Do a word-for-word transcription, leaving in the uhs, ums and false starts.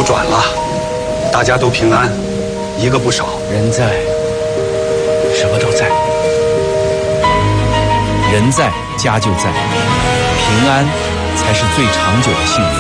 转了，大家都平安，一个不少。 人在，什么都在。人在，家就在，平安才是最长久的幸福。